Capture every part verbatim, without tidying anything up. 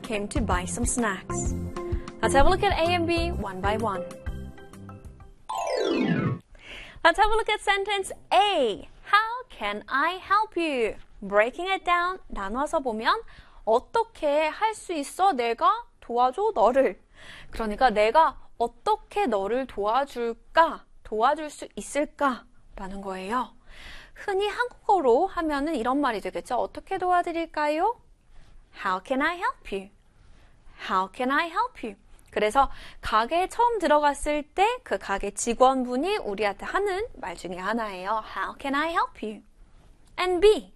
came to buy some snacks. Let's have a look at A and B one by one. Let's have a look at sentence A. How can I help you? Breaking it down, 나눠서 보면 어떻게 할 수 있어? 내가 도와줘 너를. 그러니까 내가 어떻게 너를 도와줄까? 도와줄 수 있을까? 라는 거예요. 흔히 한국어로 하면은 이런 말이 되겠죠. 어떻게 도와드릴까요? How can I help you? How can I help you? 그래서 가게에 처음 들어갔을 때 그 가게 직원분이 우리한테 하는 말 중에 하나예요. How can I help you? And B.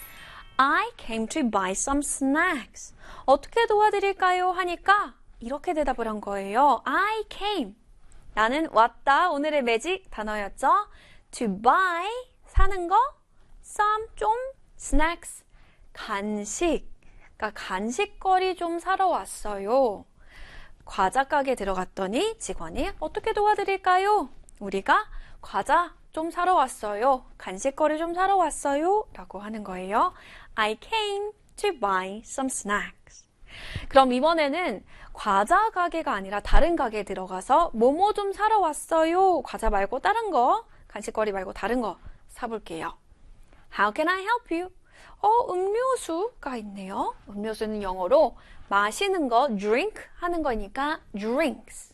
I came to buy some snacks. 어떻게 도와드릴까요? 하니까 이렇게 대답을 한 거예요. I came. 나는 왔다. 오늘의 매직 단어였죠. To buy, 사는 거. Some, 좀. Snacks, 간식. 그러니까 간식거리 좀 사러 왔어요. 과자 가게 들어갔더니 직원이 어떻게 도와드릴까요? 우리가 과자 좀 사러 왔어요. 간식거리 좀 사러 왔어요. 라고 하는 거예요. I came to buy some snacks. 그럼 이번에는 과자 가게가 아니라 다른 가게에 들어가서 뭐뭐 좀 사러 왔어요. 과자 말고 다른 거, 간식거리 말고 다른 거 사볼게요. How can I help you? 어, 음료수가 있네요. 음료수는 영어로 마시는 거, drink 하는 거니까 drinks.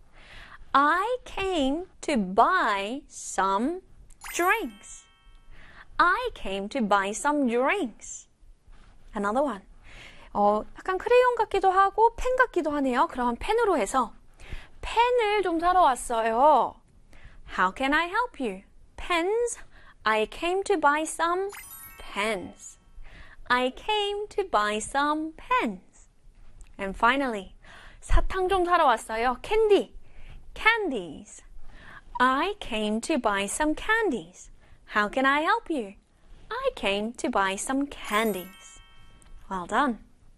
I came to buy some drinks. I came to buy some drinks. Another one. 어, 약간 크레용 같기도 하고 펜 같기도 하네요. 그럼 펜으로 해서 펜을 좀 사러 왔어요. How can I help you? Pens. I came to buy some pens. I came to buy some pens. And finally, 사탕 좀 사러 왔어요. candy. Candies. I came to buy some candies. How can I help you? I came to buy some candies. Well done.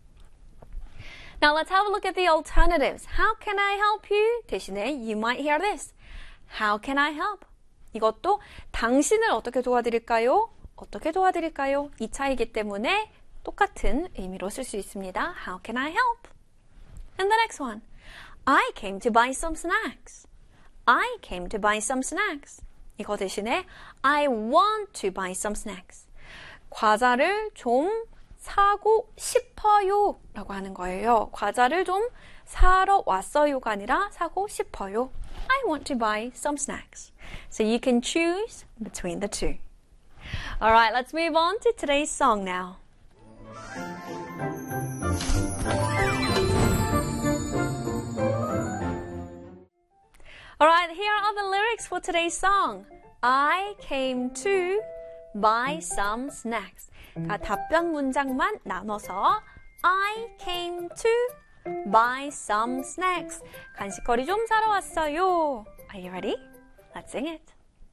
Now let's have a look at the alternatives. How can I help you? 대신에 you might hear this. How can I help? 이것도 당신을 어떻게 도와드릴까요? 어떻게 도와드릴까요? 이 차이기 때문에 똑같은 의미로 쓸 수 있습니다. How can I help? And the next one. I came to buy some snacks. I came to buy some snacks. 이거 대신에 I want to buy some snacks. 과자를 좀 사고 싶어요 라고 하는 거예요. 과자를 좀 사러 왔어요가 아니라 사고 싶어요. I want to buy some snacks. So you can choose between the two. Alright, let's move on to today's song now. Alright, here are the lyrics for today's song. I came to buy some snacks. 그러니까 답변 문장만 나눠서 I came to buy some snacks. 간식거리 좀 사러 왔어요. Are you ready? Let's sing it.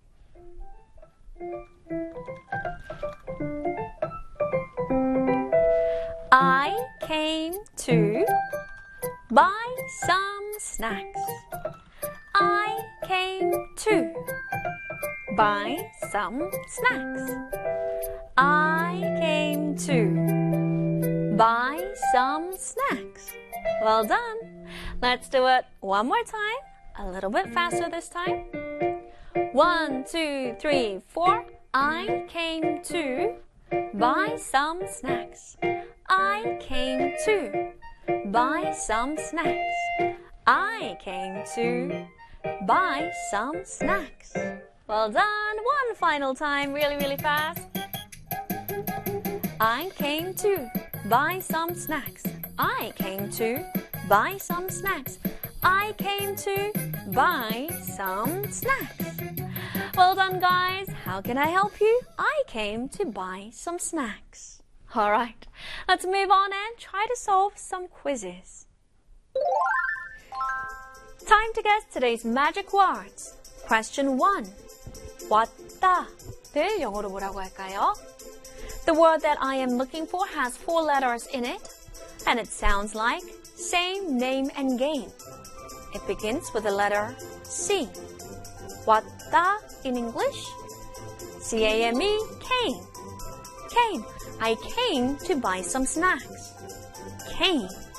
I came to buy some snacks. I came to buy some snacks. I came to buy some snacks. Well done. Let's do it one more time. A little bit faster this time. One, two, three, four. I came to buy some snacks. I came to buy some snacks. I came to buy some snacks. Well done. One final time, really, really fast. I came to buy some snacks. I came to buy some snacks. I came to buy some snacks. Well done, guys. How can I help you? I came to buy some snacks. All right, let's move on and try to solve some quizzes. Time to guess today's magic words. Question one. 왔다를 영어로 뭐라고 할까요? The word that I am looking for has four letters in it, and it sounds like same, name, and game. It begins with the letter C. 왔다 in English? C A M E, came. Came. I came to buy some snacks. Came.